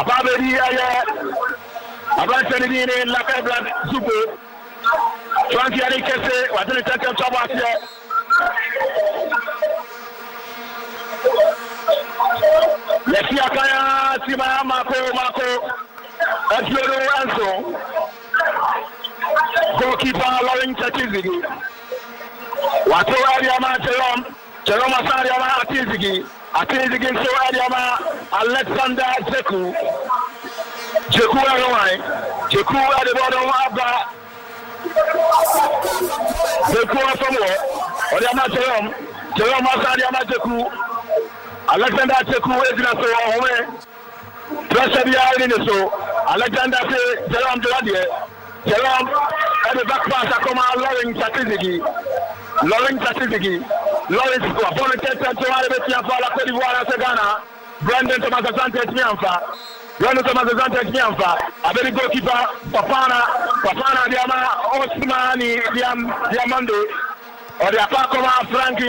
Ababedi aye Abanseni ni Laka Blood Zubo Frankie Ali Kese wadini tete mtabasiye Yesi akaya Sima Mako Edward Enzo goalkeeper Lauren Chatizigi Wato Ariama Jerome Asariama Atizigi so Ariama Alexander Jeku Arowai Jeku at the bottom of the Jeku somewhere Ariama Jerome Asariama Jeku Alexander Jeku Edina so away Pressure behind so Alexander Jerome Jerome at the back pass Akoma Lauren Chatizigi Lawrence appointed to Alabama for la Côte d'Ivoire à Ghana. Brandon Thomas Asante Miamfa. A very goalkeeper Papana Diama Osmani Diamando or the Akakoma Frankie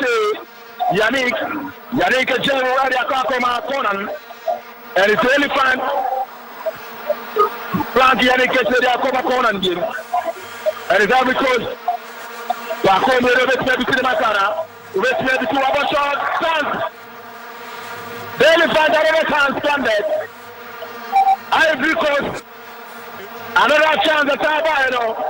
Yannick General at the Akakoma Conan. And it's really fun. Frankie Yannick the Akakoma Conan game. And it's all because Bakome Rebet to the Matana, Rebet to our shot, stand. Daily find another chance standard. Ivory Coast, another chance at Tabayano.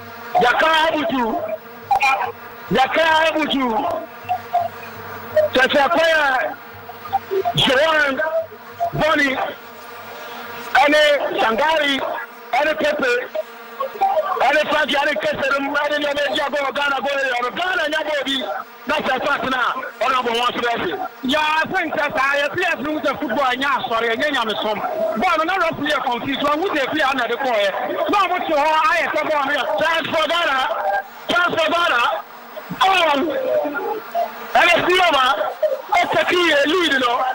Yaka Abutu, Chachakoya, Joan, Bonnie, Anne, Sangari, Anne Pepe. Any Frankie, any Kesserum, any Jago, Ghana, Yabobi, that's a fact now. Honorable wants to say. Yeah, I think that I appear through the football and sorry, and then I'm a son. But another player confused one with the player under the court. Now, what's your eye at someone here? Transfer Ghana. And it's Dioma, it's a key lead, you know.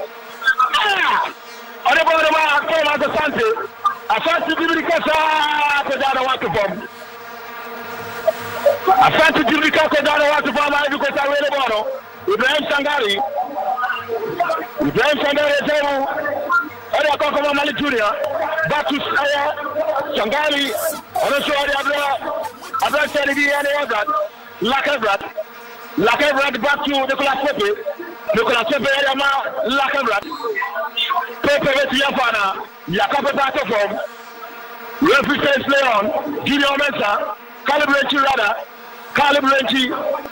Honorable Thomas Asante. Asante Jibirika Kodana watu form. Asante Jibirika Kodana watu form hivi kwa sababu bora. Ibrahim Sangari sema ali akakoma Mali Junior. Batus aya Sangari anashoari Abra Salibi yani waga. Lakebrat back to Nicolas Pepe ama Lakebrat. Pepe wetu yafana Yakape back from referee Leon Junior Mensa Calibrate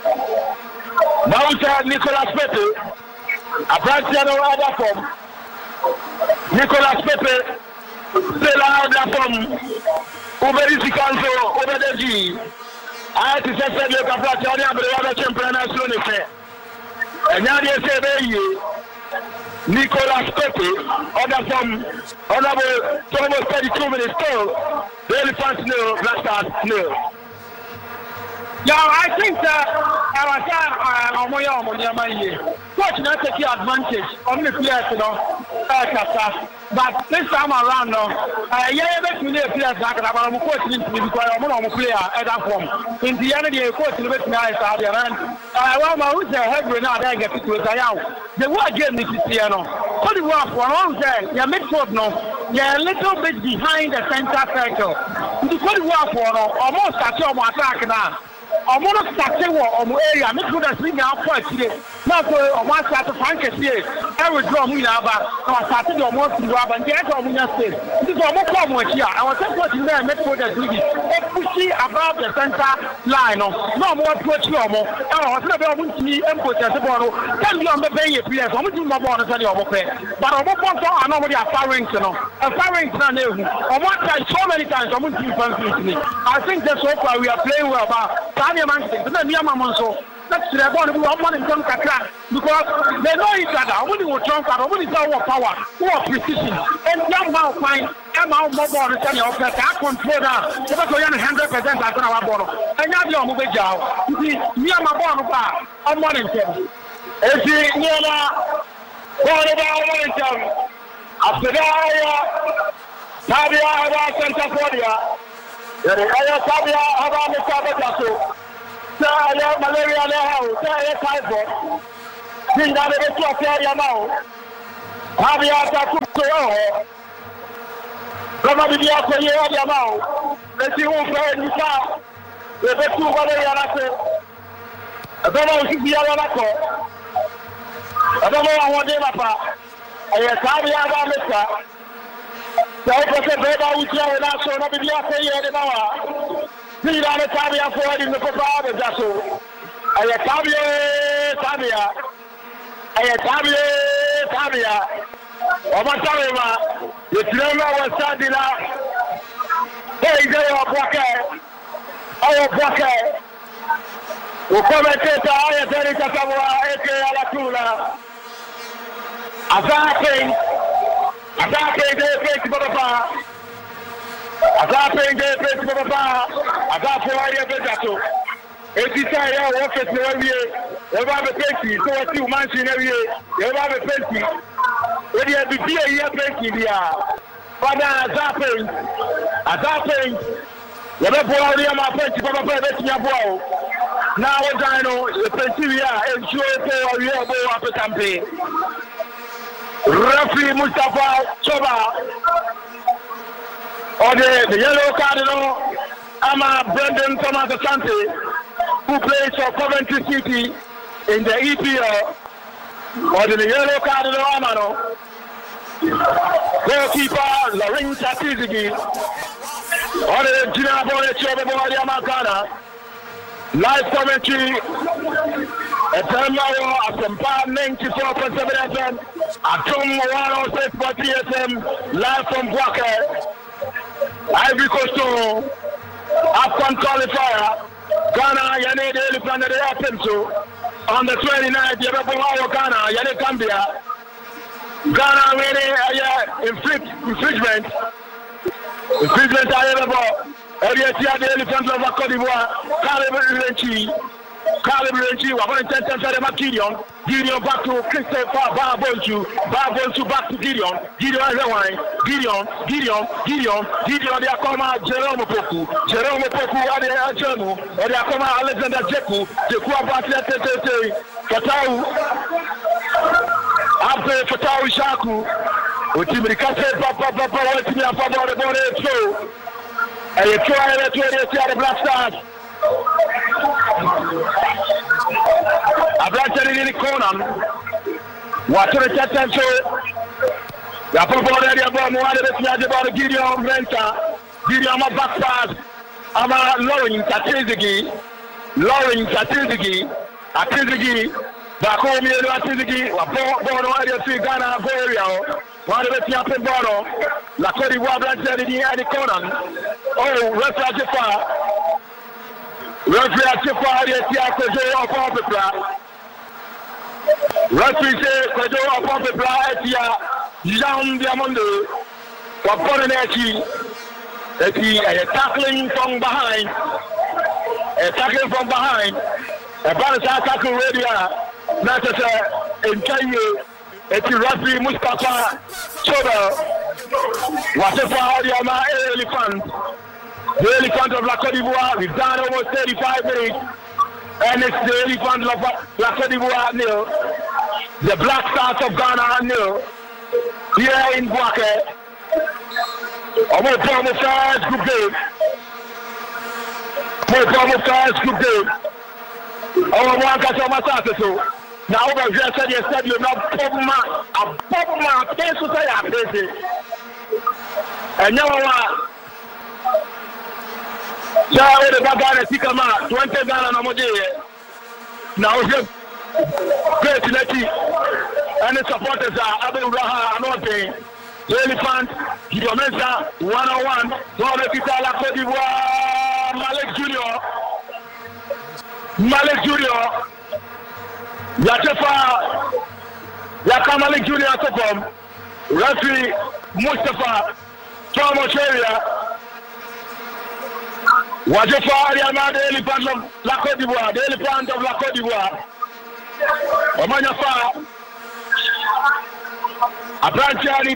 Mount Nicolas Pepe Abranciano other form Nicolas Pepe Pela other form Uberisi Kanzo Ubedeji I to say le Abranciano Abrewa champion national fair and now they say Nicolas Pepe, other from honorable almost 32 minutes still, the elephants nil, Black Stars nil. Yeah, I think that coach not take advantage of the players, you know. But this time around, players like I'm coaching because I'm a player at that form. In the end, the coach is very nice out there. And I want to help you now. I get to the word game is here. What do you want for one day? Your midfield, no, you're a little bit behind the center circle. What do you want for almost at your attack now? I'm going to start area. I'm going to bring out for today. Now, I want to start to find a here. I will draw me now, but I started almost to grab and get on your state. This is almost come here. I was just watching there and make for the duty. Pushing above the center line. No more approach no more. I was never able to me and put at the bottle. Tell me on the bay players. I'm going to my bonus and your okay. But I'm going to normally a firing to know. A firing to know. I want to so many times. I'm going to me. I think that's so far we are playing well. But that's the one who are money from Kaka because they know each other. When you will trump, when you our power, who are precision, and young man find Emma Mobile and your control that because we are 100% at our border. And now you're moving down. You see, me and my border bar, I'm money. If you near after that, Tabia Santa Claudia. Tabia about the Sabato. Malaria now, typhoid. Think that it's a fair amount. Habiata Kuko. Kama bibi yako yeye hadi ambao nesi ufe nisa yebetu wale yanase adama usisi yale nako adama wahode mapa ayatabi aba mesa sauko se beba utia wala so na bibi yako yeye hadi bawa bila ne tabi afo hadi mkopa aba jaso ayatabi tabia Omatawema, yetirema wasadila. Hey, zero wapwake. Ayo wapwake. Ukometeta haya teri katabwa eke alatula. Azake ide peki bababa. Azake waya bejato. Etisa ya office newiye. Eba be peki, so wati umanchi newiye. Eba be peki. Wedi abibi ya peki dia. Fada Azapeng. Yebe boa ri ama peki baba beti nyabo. Na wodan no peki ya ensuo ko wi ebo apetampe. Rafi Mustafa Choba. The yellow card no ama Brendan Thomas Asante, who plays for Coventry City in the EPL. The yellow card no amano. Goalkeeper Larin Chatizigi. The Gina Bonnet Choba Boya Makana. Live commentary. Etemao Asempa 94.7 FM. Atom 106.3 FM. Live from Buake. Ivory Coast AFCON qualifier. Ghana Yane de Elephant de Apenso. On the 29th, Yababo Ghana, Yane Gambia. Ghana winning infringement. Infringement Ayabo. Eliatia de Elephant of Cote d'Ivoire. Calibre, we're going to tell Gideon back to Christopher Barbonsu back to Gideon Gideon, they are coming Jerome Poku, Adriano, or they are coming Alexander Jeku Fatau Shaku, Utimikase Papa, and you try to the Black Stars. Abranche in the corner. What to the attention? The Papa already about Gideon Renta, Gideon back pass. I'm a Lauren Tatizigi, back home here at Tizigi, Bono area to Ghana, Gorio, one of the Tiapan Bono, La Cote d'Ivoire Blanche at the corner. Oh, Refa Referee Achifa Adia Kojo upon the plan. Referee say Kojo upon the plan Etia Jean Diamondo for Bonanechi. A tackling from behind. A balance tackle radio. Not as a Nkayo. Eti referee Mustafa Choba. Whatever Adiama Elephant. The Elephant of La Cote d'Ivoire, we've done almost 35 minutes, and it's the Elephant of La Cote d'Ivoire nil, the Black Stars of Ghana nil, here in Buake. More promo first group game. Our one catch on my so now over here said the stadium now Pogma, place to say and now yeah, the Bagana Tikama, 20 Ghana Namoje. Now, here, great Leti, and the supporters are Abu Raha, Anote, the Elephant, Gidomesa, 101, Robert Kitala, Cote d'Ivoire, Malek Junior, Yatefa, Yakamalik Junior Topom, Referee Mustafa, Tomo Cheria. Wajefa Ariama, the Elephant of La Cote d'Ivoire, the Elephant of La Cote d'Ivoire. Omanyafa. Abranche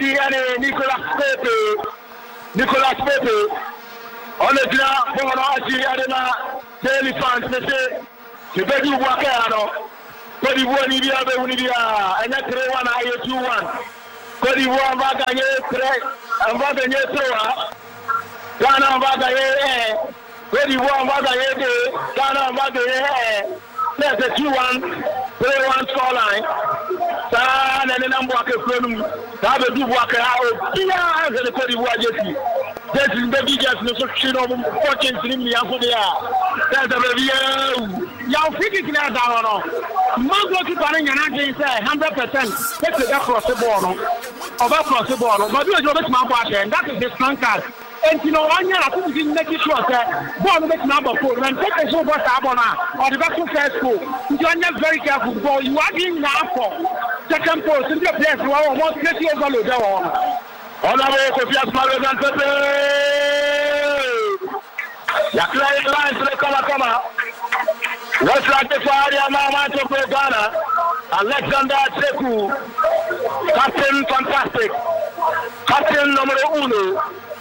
Nicolas Pepe. On the ground, Bono Achi Arena, the Elephant, the Bedu Wakano. Cote d'Ivoire, Nidia, and that 3-1, 2-1. Côte d'Ivoire va gagner on va gagner 3. Ghana on va gagner 1. Côte d'Ivoire va gagner 2. Ghana on va gagner 1. There's a 2-1, 3-1 scoreline. Ça, n'est pas moi que je ça veut dire que là, c'est le Côte d'Ivoire jersey. This is the biggest construction of fortune in the Africa. That's a review. Young figure clear down. Most of the people in 100%. Let's get across the board. Across the board. But you are my partner, that is the strong card. And you know, one year I think you make it sure that one makes number 4. When take a show for Sabona or the back to first school, you are not very careful. But you are in now for second post in the place you are almost 30 overload. On a vu que Fiat Malvesan Pepe. Yakla Lines le Kama. What's like the Faria Mama to Ghana? Alexander Tseku. Captain fantastic. Captain number 1.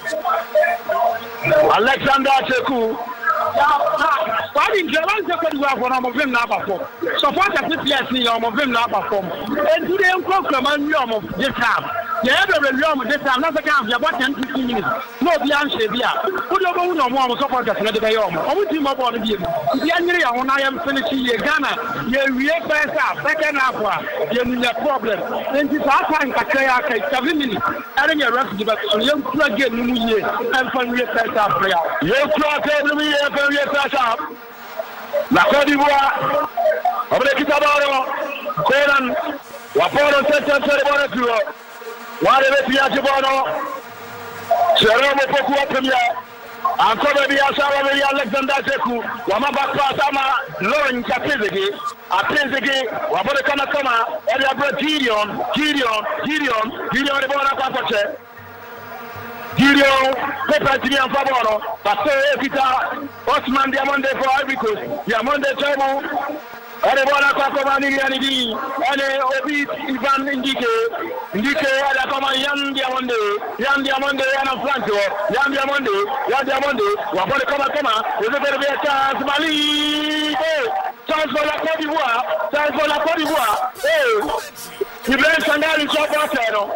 Alexander Tseku. Why didn't you want to go for a moving number 4? So far as this year, you're moving number 4. And today, I'm going to this time. Yeah, this time, not the count, about 10-15 minutes. No, beyond Shabia. Put your own more support as another day. I would team up on the game. The Andrea, when I am finishing Ghana, you first half, second half, you're the problem. Then this time, I 7 minutes. Adding a rest of the young plug in New Year and from your first half player. You plug every year from your first half. La Côte d'Ivoire, avec Kitabaro, Coran, Waporo, Central, Wale pia Jibono Jerome Poku premier encore bien ça va venir Alexander Tseku wamaba kwa sama Lauren Chapezege apezege wabole kama ele abro Gideon de bona kwa poche Gideon peut-être en faveur parce que kita Osman Diamonde for Ivory Diamonde Chamo ale bona kwa komani yani di ale obi Ivan Ndike ala kama Yan Diamonde yana Franco Yan Diamonde wapole kama uzebebe chance Mali chance pour la Côte d'Ivoire Ibrahim Sangari chopa teno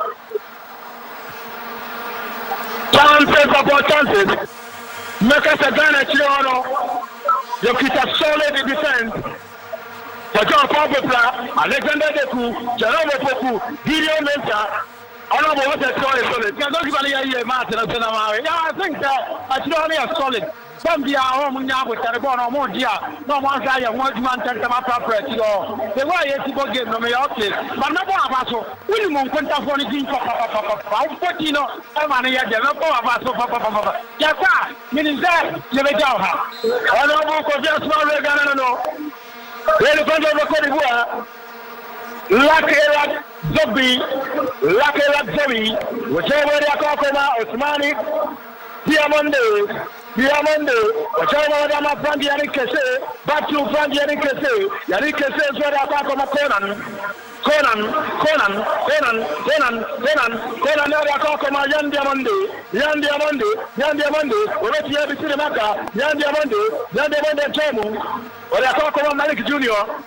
chances make us a Ghana chiono you kita solid defense. John Papa, Alexander Deku, Jerome Poku, Gideon Mensa, honorable what a solid. Don't give a Martin. I think that I should only a solid. Some be our home now with Tarabon or more dear. No one guy and 1 man take them up property. The way it's about game no me okay. But no more of us. We won't contact for anything for Papa. 14 I'm on here. No more of us for Papa. Yes, sir. Meaning that you may go. Honorable for just one regular no. Le président de Côte d'Ivoire, Lakerak Zobi, whichever they are called Osmani, Diamonde, whichever they are from Yannick Kesse, back to Frank Yannick Kesse, Yannick Kesse is where they are called Conan, they are called Yan Diamonde, already have to Maka, Yan Diamonde, Chemu. Or they are called Malik Junior,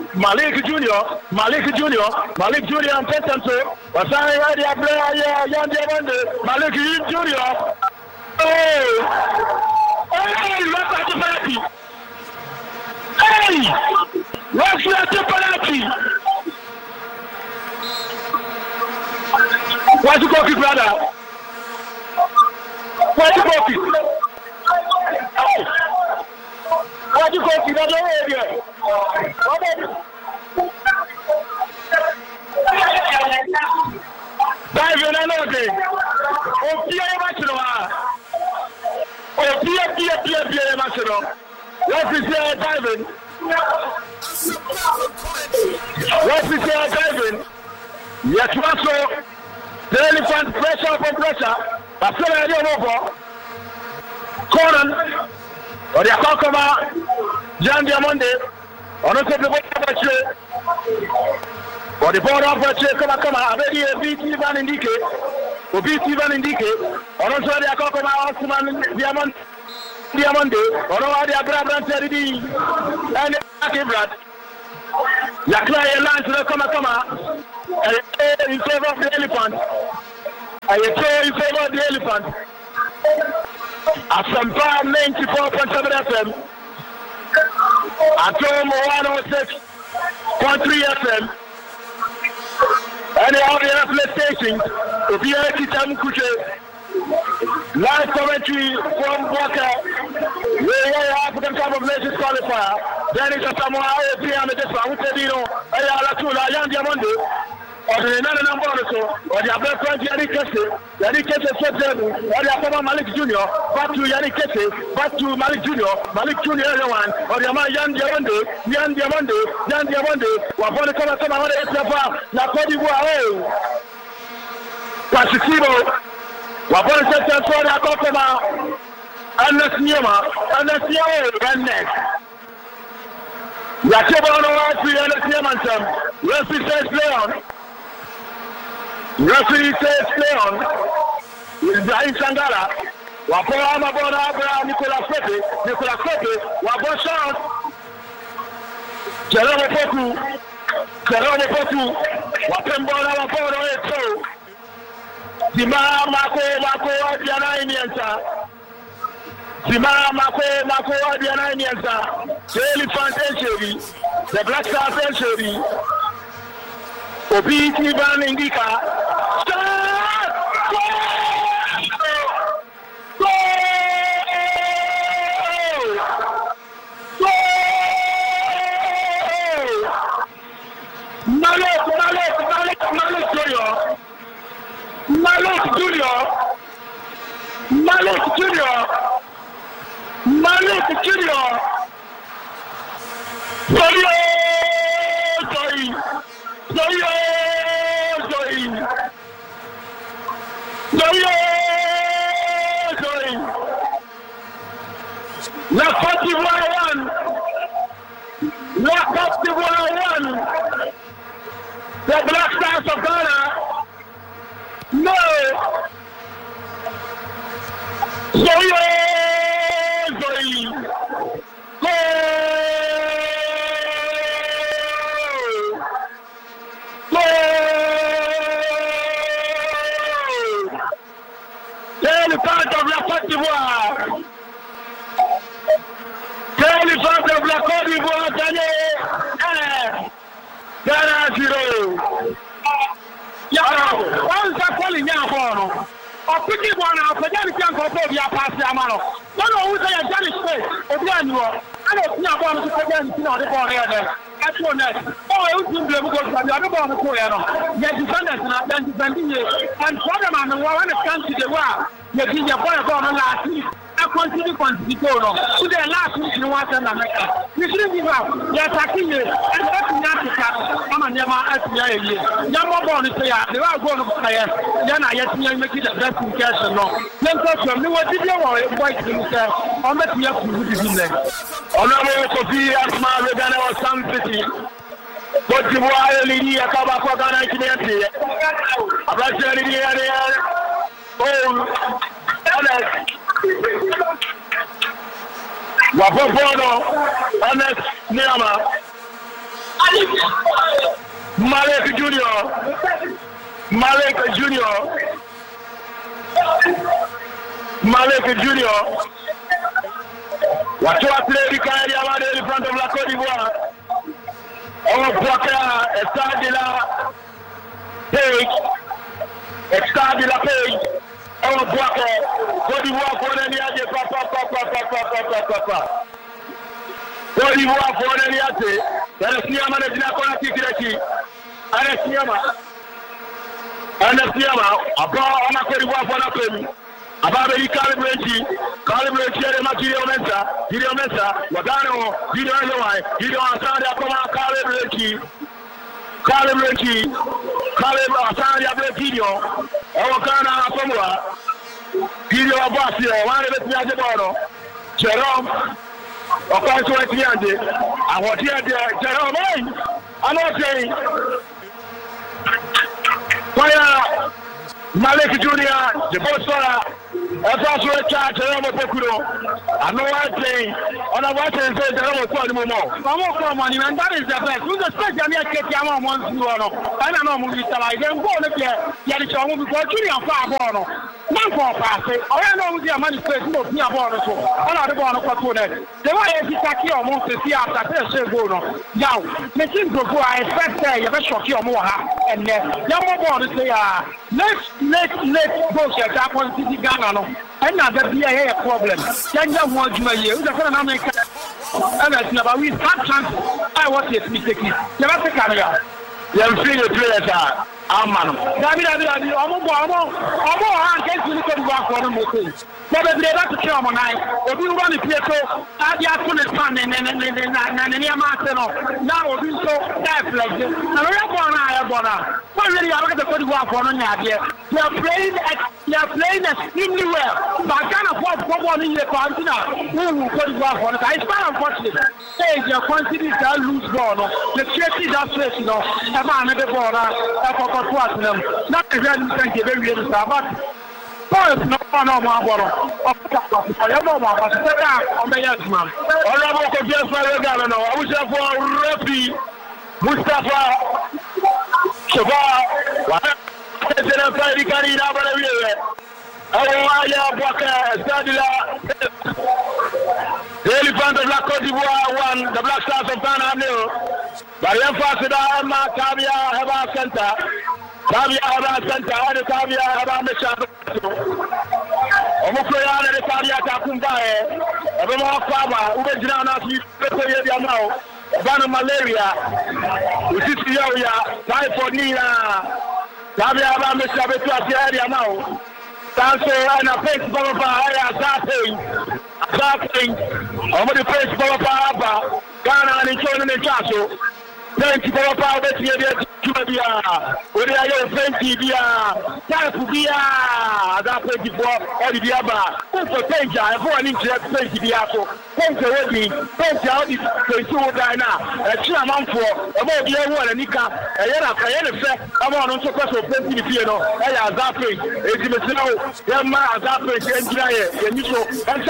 and Petanso. But I already have played Yan Diamonde, Malik Junior. Hey, let's have the penalty. Hey, let's have the penalty. What's the cookie, brother? What's the cookie? Why you go to the area? Dive in another. Oh, Pierre Machino. Oh, Pierre Machino. What is there diving? Yes, Maso. The elephant pressure upon pressure. I feel I don't know. Conan. Or they are talking about Jan Diamonde. On a couple of watches. Or the board of watches come on. Already a beat Ivan Indike. Or beat Ivan Indike. Or also they are talking about Osman Diamonde. Or no, they are Brabant Terry. And Brad. Yakla Lance will come. in favor of the elephant. I say in favor of the elephant. Asampa 94.7 FM. Atom 106.3 FM. And all the other stations. If you are Kitam Kuche, live commentary from Walker, where African Cup of Nations qualifier. Then it's a Samoa AFC and the Despa, which you know, Ayala Tula, Yan Diamondo. Or the another number or so, or the other friend Yannick Kesse, or the former Malik Jr., back to Yannick Kesse, back to Malik Jr., Malik Jr. one, or the man Yan Diamondo, or for the color of our Etrapa, La Côte d'Ivoire, Pacifico, or for the sector for the Cotoma, Annas Nioma, Annas Nioma, and next. Yakebano, Annas Niamantam, Referee says play on. Referee says play on. Ibrahim Sangala. Wapora Amabona Abraham Nicolas Pepe. Wapora shot. Jerome Poku. Wapembona Wapora Eto. Zima Mako Adiana Iniansa. The Elephant Century. The Black Star Century. Obi Tiban Indika. Malik Junior. La Côte d'Ivoire 1. The Black Stars of Ghana. No. The elephant of La Côte d'Ivoire. The elephant of La Côte d'Ivoire, Ghana 0. Once I call in Yahoo, or picking one out, but then you can't go for your past Yamano. One who say a Janish face, or Daniel. I don't know about the Korean, the ball here. That's one next. Oh, I would be able to go to the other ball, the Korean. Yet defenders are not defending you. And Fatherman, the one that comes to the wall, you give your boy about last week. I continue to go on. To the last week, you want to America. You shouldn't give up. You're attacking you. And that's not the cat. I'm a Yama at the year. Yama born is there. They are going to play. Then I yet make it the best in cash and no. Then talk to me. What did you want? White himself. I'll make you up to him. Honorable Kofi Asma Regana or Sam City. But you are Lady Akaba for Ghana community. About Lady Wapopono, Honest Niama, Malik Junior, What you are playing the Kaya in front of La Côte d'Ivoire. On Boaka, Estade de la Page. On Boaka, Côte d'Ivoire pour l'Aniade, papa. Côte d'Ivoire pour l'Aniade. Anasiama ne dina kona tikireki. Anasiama. Aba ona Côte d'Ivoire pour la Page. Ababeli Calibrati, the material Mensa, Wagano, Gideon Lewai, Gideon Asanda Koma Calibrati, Asanda Video, Owakana Pomua, Gideon Basio, one of the Piazzabano, Jerome, Okanso Etiande, and what here, Jerome, I'm not saying, Fire, Malik Junior, the Botswana. That's what charge I know what thing. On a what is it? I don't want more. I'm more money, and that is the best. Who's the special Yama wants you on? I don't know movie style. Then go to Yadichon because you are far born. Not for passing. I know with your money place, no, near born. So, all of the born of Cotunet. The way I see almost to see after this, go on. Now, making to go, I expect you have a shock your more. And Yama born to say, let's go check up on City Ghana. And now that be a problem. Then you want to you. The first American. And that's never we start chance. I want it to be taken. Never take camera. You have seen the players are. Amano. David, I'm can't see the back for the motor. Never be able to kill on night. Or we run the Pietro, I have to respond and near Martino. Now we so that like this. And we are born. What really are the good work on here? They are playing extremely well. But I can't afford someone in the continent who will put work on it. It's not unfortunate. Say your quantity that lose ball. The church is that face, you know. A man at the border. Not a very thank you very much. First, no more. I am no more. On the yes, man. All I want to just I wish I for Rafi Mustafa Shabar. The Elephant of La Côte d'Ivoire won the Black Stars of Ghana 0. But the Ambassador Emma Tabia Heba Center. Tabia Heba Center, and Tabia Heba Mesha. Omukoya and the Tabia Takumbae. Everyone Faba, Ubejana, Yamao, Bana Malaria, Usisia, Typhoid Nina, Tabia Heba Mesha Betua Yamao. Sanso and a face Baba, Zapping, over the face Baba, Ghana and China and Chasso. Thank you, Baba, that you are with your friend, Tapubia, that 24 or the Abba. Also, thank you, everyone in the place to be apple. Thank you, thank you, all these 22 Ghana, a chill amount for about the other one, and Nika, a year effect. I want also question plenty of piano. I have Zapping, it's in the snow, young man, Zapping, and you so, and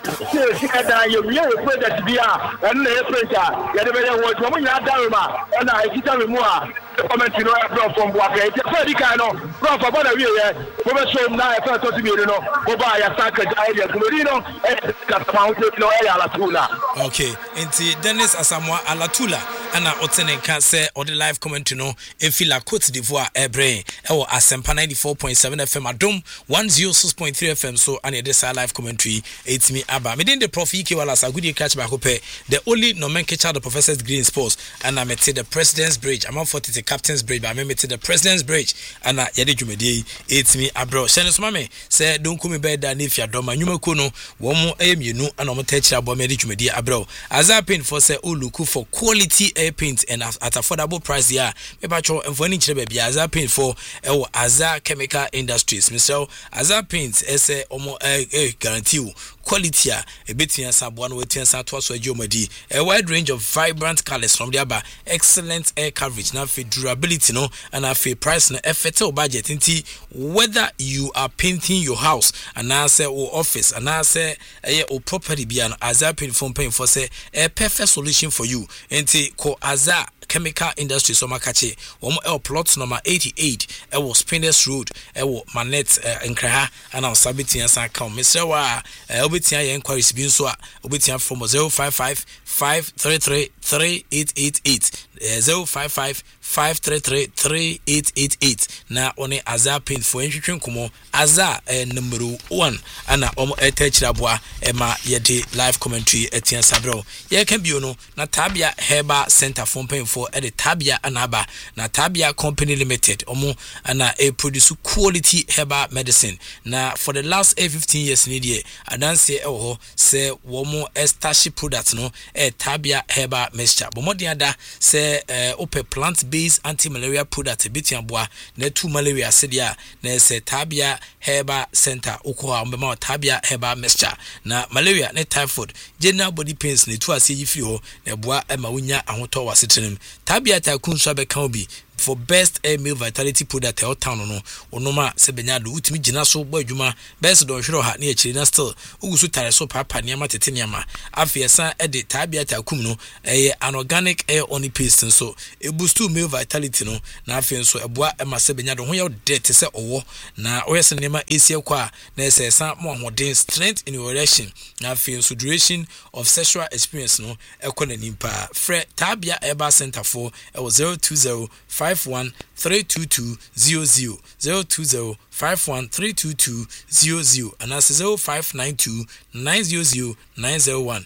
said, you really afraid that you are, and the printer, the other was woman, and I get a more. Comment you know from Boaké. It's a very kind of from about a year. Over so now, I thought to be, you know, over a sacred idea, Gurino, and Catamount, Alatula. Okay, and Dennis Asamoah Alatula, and I Otene can say, or the live comment, you know, if you like Côte d'Ivoire, Ebre, or Asempa 94.7 FM, Adom 106.3 FM, so I need this live commentary. It's me, Abba. Within the Prof. Ike Wallace, I would catch my hope, the only nomenclature the professor's degree in sports, and I met the President's Bridge. I'm on 40 Captain's Bridge, but I met the President's Bridge, and I Yadi Jumedi. It's me, Abro. Senos Mame said, don't call me better than if you're Doma Numakono, one more aim, you know, and I'm a teacher about Medi Jumedi, Abro. As I paint for say, oh, look for quality air paint and at affordable price, yeah. Maybe and for any baby, as I paint for Azar Chemical Industries, Mr. Azar paints, essay, guarantee quality a bit in Sabuan with Southwest Jomadi, a wide range of vibrant colors from the Abba, excellent air coverage, now for durability, no, and a fair price and effort or budget. Into whether you are painting your house, and I say, or office, and I say, or property beyond Azar paint from paint for say a perfect solution for you. Into call Azar Chemical Industry Somakache, plots number 88, was Spinners Road, Manet and Kraha, and our Sabiti and Sakam. Mr. Obitia inquiries being so Obitia from 055 533 3888 055 533-3888 na one Azar paint for entry kumo Azar number 1 ana attach rabwa ema yede live commentary etian sabro ye can be no na Tabia Heba Center for paint for the Tabia anaba na Tabia Company Limited ana produce quality herbal medicine na for the last 15 years ni die adanse say womo estashi products no Tabia Herbal Mixture but more than say open plant anti-malaria product bitian boa na tu malaria sedia na se Tabia Herbal Center ukwa mbema Tabia Herbal Mixture na malaria na typhoid general body pains ne tu ase yifi ho na boa ema wonya ahoto wasetenem Tabia ta kunso abeka obi for best male vitality product e town no onoma se benyado utimi gina so bo adwuma best don hwero ha na ekiri na still ugusu tare so papa niama tete niama afiesa e de tabia takum no an organic air on paste so e boost male vitality no na afia so eboa e ma se benyado ho ye de te se owo na oyese niama esie kwa na esesa mo hoden strength in your erection na afia so duration of sexual experience no ekona nimpa fre tabia eba center for 02051322000 02051322000 and that's 0592900901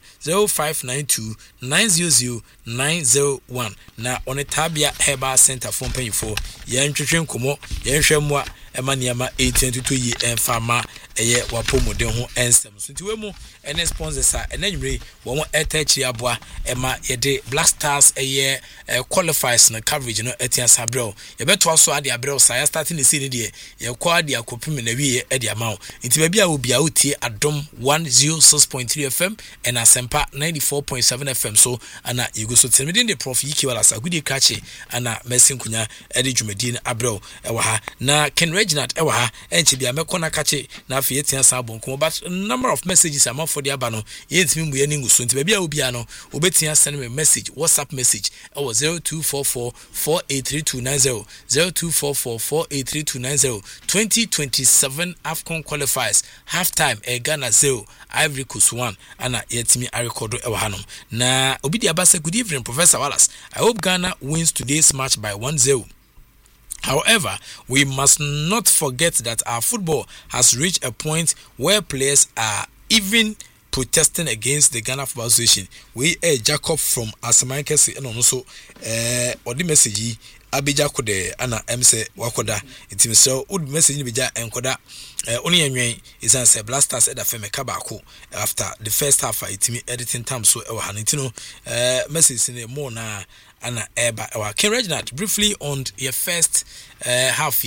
0592900901 na on tabia eba center for payful yen twetwen komo yen hwemwa ema niama 1822 yi enfama eye wapomode ho ensem so nti we mu ene sponsors a enanwre wo etachi aboa ema yede Black Stars eye qualifies na coverage no etia sabrel ye beto aso ade abrel sa ya starting the season de ye kwa ade akopim na wie e de amawo nti ba bia obi a otie Adom 106.3 FM and Asempa 94.7 FM so ana yego so temedin de prof yiki wala sa gudi kache ana mesin kunya ede dwumadin abrel e wa ha na Ken Reginald e wa ha enchi bia mekona kache na afi etia sa bonko but number of messages am for the abano yentimi mu ye ningu so nti ba bia obi ano obetia send me message WhatsApp message I was 0244483290 0244483290 2027 AFCON qualifiers halftime Ghana 0 Ivory Coast 1 ana yetimi a record e wahanom na obi di abasa good evening Professor Wallace I hope Ghana wins today's match by 1-0. However, we must not forget that our football has reached a point where players are even protesting against the Ghana Football Association. We Jacob from Asamankese and also or the message Abija Kode ana MC Wakoda intimi so would message ni bija enkoda only enwen is say Black Stars at afeme kabako after the first half itimi editing time so e wa hanitino message ni more na ana eba ewa Ken Reginald briefly on your first half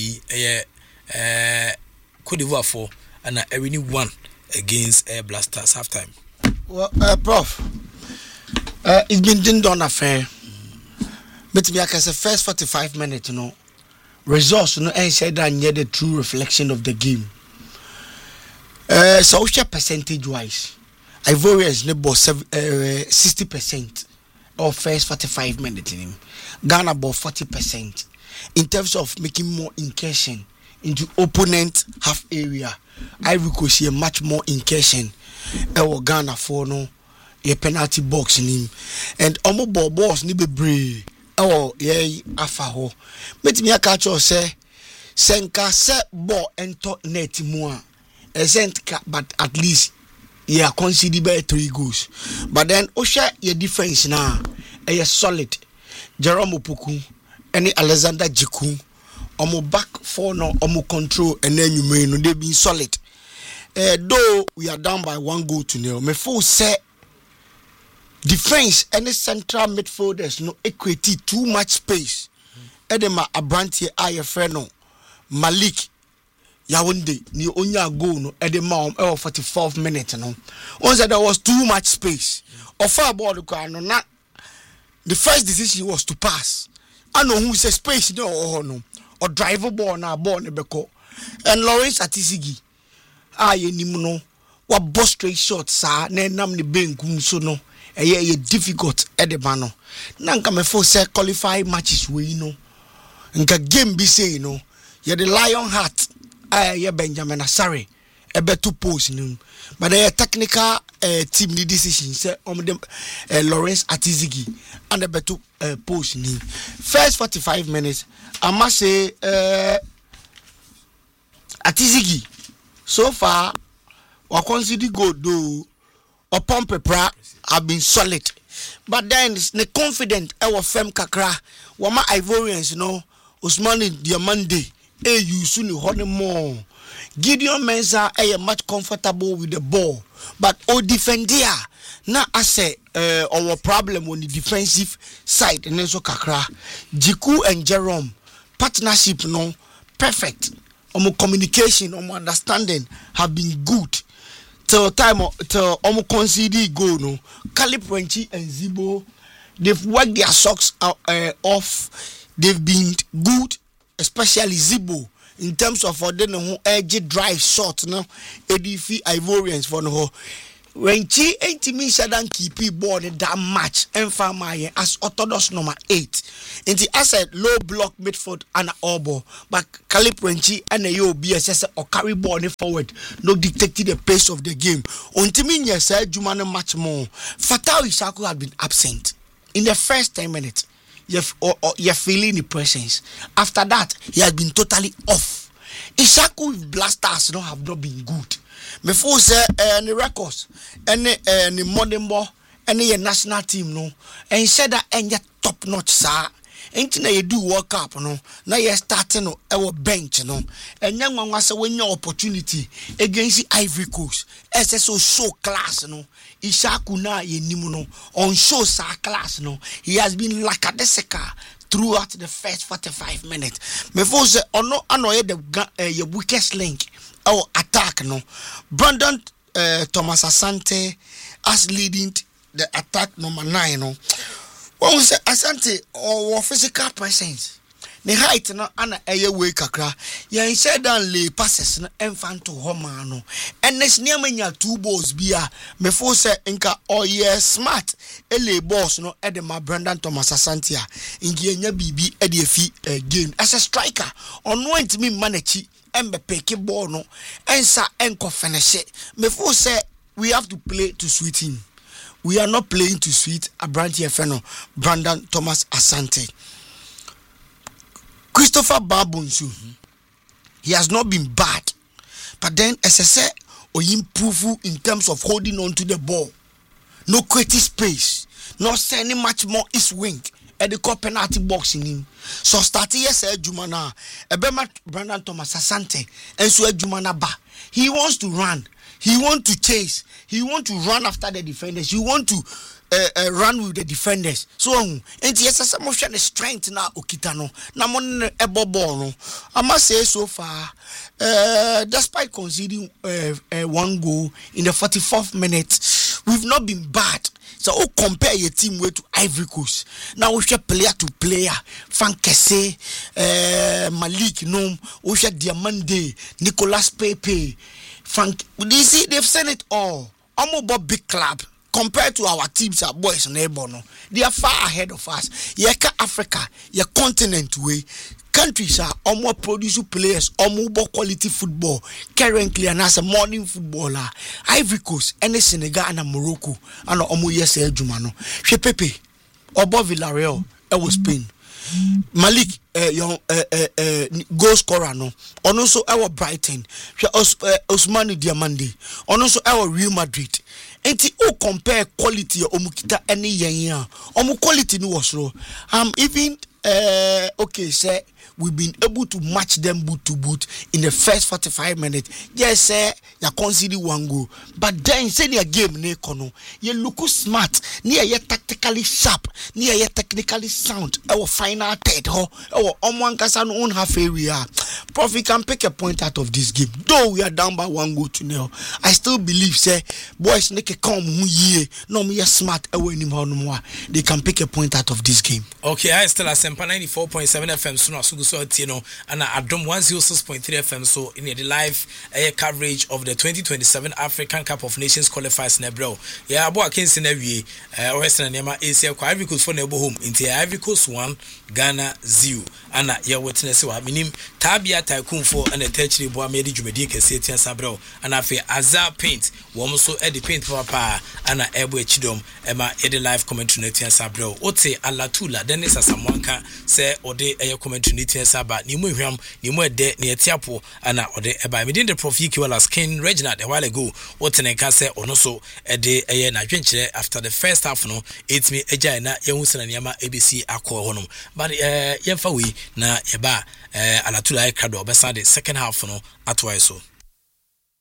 Cote d'Ivoire for ana Erini won against Black Stars half time. Well, Prof, it's been done affair. But me, I can say first 45 minutes, results, and said that near the true reflection of the game. So, percentage wise, Ivorians about 60% of first 45 minutes in him. Ghana about 40%. In terms of making more incursion into opponent half area, Ivory Coast see much more incursion. Ghana for no a penalty box in him, and almost balls ni be brave. Oh, yeah, afaho. Met me a catch or say, Senka set ball and tot net more. A cent cap, but at least yeah, consider 3 goals. But then, Osha, your difference now, a solid. Jerome Puku, any Alexander Jiku, omo back for no, omo control, and then you may know they be solid. Though we are down by 1-0, me full set. Defense any central midfielders no equity too much space. Edema Abrantie Ayefreno Malik Yawunde ni onya goal no edema 44th minute no. Once there was too much space. Offer ball no na the first decision was to pass. I know who say space no or drive ball na ball ne beko. And Lawrence Atisigi ayenim no wa boss straight shot sa na nam ne benkum so no. A difficult at the bano. Nanka me for say qualify matches we Nka game be say the Lion Heart ye Benjamin Asare a better post but a technical team the decision say them Lawrence Atizigi and a better post first 45 minutes I must say Atizigi so far we consider good though upon paper have been solid, but then the confident our fem kakra wama Ivorians Usmani Diamande you soon honey more Gideon Mensah much comfortable with the ball, but defender na ase our problem on the defensive side and so kakra Jiku and Jerome partnership perfect communication understanding have been good. Till time till almost concede goal Caliprenchi and Zibo they've worked their socks off they've been good, especially Zibo, in terms of who edge drive shot no ADF Ivorians for no. When she ain't me shadan keep ball that match and farmer as orthodox number 8. In the asset low block midfield and elbow, but Calip Renchi and a BSS or carry ball forward, no dictating the pace of the game. Until me said Jumana much more. Fatau Ishaku had been absent in the first 10 minutes. You're feeling the presence. After that, he has been totally off. Ishaku with Blasters have not been good. Before say any records, any modern ball, any national team no, and said that any top notch sir. Ain't na you do work up no. Now you starting our bench no, and young one was when your opportunity against the Ivory Coast. SSO show class no. Ishaku na ye nimuno on show sa class no. He has been like a deseka throughout the first 45 minutes. Before say ono the your weakest link. Our attack no. Brandon Thomas Asante as leading the attack number 9 no. When we say Asante or physical presence, the height no ana way kakra. Ya said down lay passes no enfant to homa no. And this near me 2 balls bia. Before say inka smart ele boss no edema Brandon Thomas Asante ingia bibi ediefi game as a striker on went me manachi. Embe peke ball no ensa enko finish it. Before say we have to play to sweet him. We are not playing to sweet a branch feno Brandon Thomas Asante. Christopher Babunsu. He has not been bad. But then as I said, or improve in terms of holding on to the ball. No creative space. Not sending much more east wing. At the core penalty box in him. So starting yes, Jumana, Ebema Brandon Thomas Asante, and so Jumana ba. He wants to run. He wants to chase. He wants to run after the defenders. You want to run with the defenders. So, and yes, some of the strength now Okitano. Na mon ebobo no. I must say so far, despite conceding 1 goal in the 44th minute, we've not been bad. So compare your team with to Ivory Coast. Now we share player to player. Fankese, Malik Nom, we share Diamande, Nicolas Pepe. Frank, you see they've sent it all. I'm about big club. Compared to our teams, our boys and Ebono, they are far ahead of us. Yeka Africa, your continent way. Countries are more produce players, more quality football. Currently, and as a morning footballer, Ivory Coast, and Senegal and Morocco, and Omo Yesel Jumano. She Pepe, Obo Villarreal, Spain. Malik, goal scorer no. And also our Brighton, Ousmane Diamande. And also our Real Madrid. And to compare quality omukita any year. Omu quality no was low. Even okay, sir. We've been able to match them boot to boot in the first 45 minutes. Yes, sir, you conceded 1 goal. But then, say your game, Nekono, you look smart, near you tactically sharp, near you technically sound. Our final third, our one can own half area. Prof, we can pick a point out of this game. Though we are down by 1 goal to 0, I still believe, say, boys, make come year, no me smart, they can pick a point out of this game. Okay, I still have 94.7 FM soon. So you know, and Adom 106.3 FM. So in the live coverage of the 2027 African Cup of Nations qualifiers in Ebro. Yeah, abo against Nevi, Western Nema ACL Ivory Coast for Nebo home into Ivory Coast 1, Ghana 0. And yeah, witness wa minim Tabia Tycoon for and the tertiary boy made Jumedi Kasian Sabro and I feel Azar Paint, one so Eddie Paint Papa and Ebo Chidom, Emma Eddie live commentary Sabro. Ote Alatula, Dennis Asamanka say or de air commentary Saba, Nimu Ram, Nimu de near Tiapo, and Ode Eba. Within the Profi as King Reginald a while ago, what an encase or no so a day a year adventure after the first half no, it's me a giant Yamusan and Yama ABC Aqua Honum. But Yafawi na Yaba Alatula Crado, beside the second half no, at so.